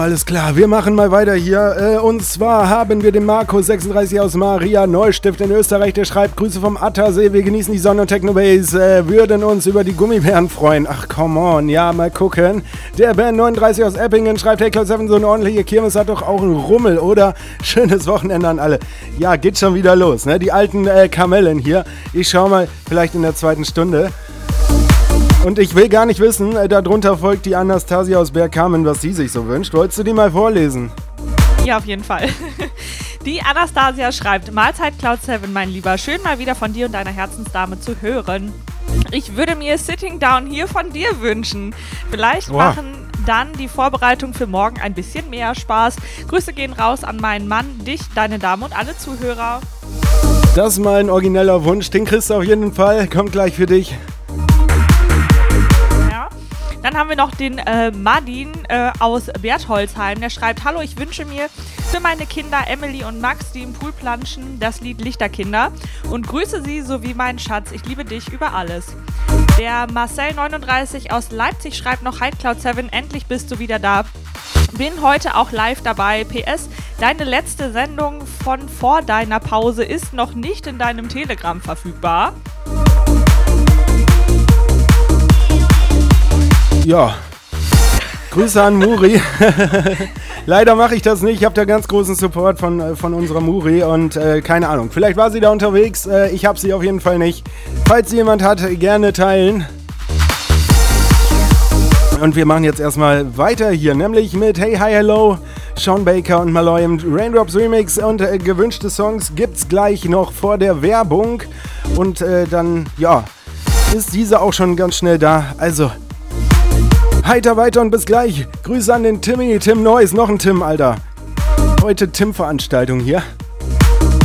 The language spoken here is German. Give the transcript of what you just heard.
Alles klar, wir machen mal weiter hier. Und zwar haben wir den Marco 36 aus Maria Neustift in Österreich, der schreibt: Grüße vom Attersee, wir genießen die Sonne und Technobase, würden uns über die Gummibären freuen. Ach, come on, ja, mal gucken. Der Ben 39 aus Eppingen schreibt: Hey, Cloud 7, so eine ordentliche Kirmes hat doch auch einen Rummel, oder? Schönes Wochenende an alle. Ja, geht schon wieder los, ne? Die alten Kamellen hier. Ich schau mal, vielleicht in der zweiten Stunde. Und ich will gar nicht wissen, darunter folgt die Anastasia aus Bergkamen, was sie sich so wünscht. Wolltest du die mal vorlesen? Ja, auf jeden Fall. Die Anastasia schreibt: Mahlzeit Cloud 7, mein Lieber. Schön mal wieder von dir und deiner Herzensdame zu hören. Ich würde mir Sitting Down hier von dir wünschen. Vielleicht machen dann die Vorbereitung für morgen ein bisschen mehr Spaß. Grüße gehen raus an meinen Mann, dich, deine Dame und alle Zuhörer. Das ist mal ein origineller Wunsch. Den kriegst du auf jeden Fall. Kommt gleich für dich. Dann haben wir noch den Madin aus Bertholdsheim, der schreibt: Hallo, ich wünsche mir für meine Kinder Emily und Max, die im Pool planschen, das Lied Lichterkinder und grüße sie sowie meinen Schatz. Ich liebe dich über alles. Der Marcel 39 aus Leipzig schreibt noch: Hi Cloud 7, endlich bist du wieder da. Bin heute auch live dabei. PS, deine letzte Sendung von vor deiner Pause ist noch nicht in deinem Telegram verfügbar. Ja, Grüße an Muri. Leider mache ich das nicht. Ich habe da ganz großen Support von unserer Muri und keine Ahnung. Vielleicht war sie da unterwegs. Ich habe sie auf jeden Fall nicht. Falls sie jemand hat, gerne teilen. Und wir machen jetzt erstmal weiter hier, nämlich mit Hey Hi Hello, Sean Baker und Malloy im Raindrops Remix, und gewünschte Songs gibt's gleich noch vor der Werbung. Und dann, ja, ist diese auch schon ganz schnell da. Also heiter weiter und bis gleich. Grüße an den Timmy, Tim Neuss, noch ein Tim, Alter. Heute Tim-Veranstaltung hier.